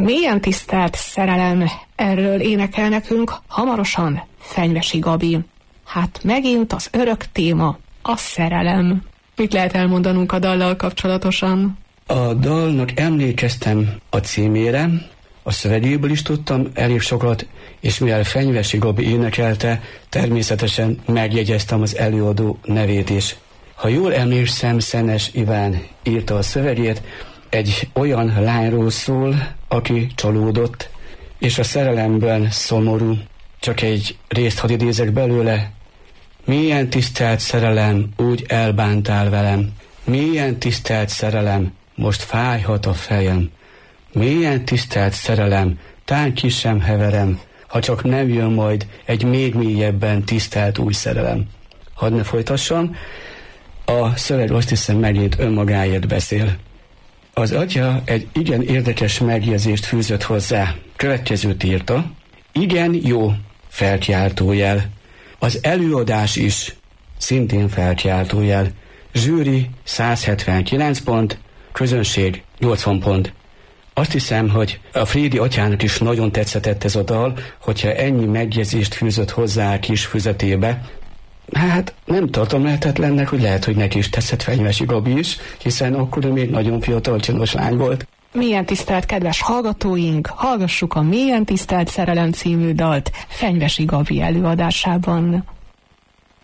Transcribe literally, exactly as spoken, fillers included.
Mélyen tisztelt szerelem, erről énekel nekünk hamarosan Fenyvesi Gabi. Hát megint az örök téma, a szerelem. Mit lehet elmondanunk a dallal kapcsolatosan? A dalnak emlékeztem a címére, a szövegéből is tudtam elég sokat, és mivel Fenyvesi Gabi énekelte, természetesen megjegyeztem az előadó nevét is. Ha jól emlékszem, Szenes Iván írta a szövegét, egy olyan lányról szól, aki csalódott, és a szerelemben szomorú. Csak egy részt hadd idézek belőle. Mélyen tisztelt szerelem, úgy elbántál velem. Mélyen tisztelt szerelem, most fájhat a fejem. Mélyen tisztelt szerelem, tán ki sem heverem, ha csak nem jön majd egy még mélyebben tisztelt új szerelem. Hadd ne folytassam, a szöveg azt hiszem megint önmagáért beszél. Az atya egy igen érdekes megjegyzést fűzött hozzá. Következőt írta: igen jó, felkiáltójel. Az előadás is, szintén felkiáltójel. Zsűri száz hetvenkilenc pont, közönség nyolcvan pont. Azt hiszem, hogy a Frédi atyának is nagyon tetszett ez a dal, hogyha ennyi megjegyzést fűzött hozzá a kis füzetébe. Hát nem tartom lehetetlennek, hogy lehet, hogy neki is tetszett Fenyvesi Gabi is, hiszen akkor még nagyon fiatal csinos lány volt. Mélyen tisztelt kedves hallgatóink, hallgassuk a Mélyen tisztelt szerelem című dalt Fenyvesi Gabi előadásában.